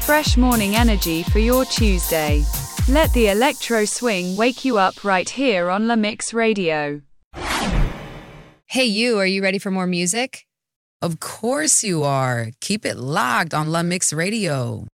fresh morning energy for your Tuesday. Let the electro swing wake you up right here on La Mix Radio. Hey you, are you ready for more music? Of course you are. Keep it locked on La Mix Radio.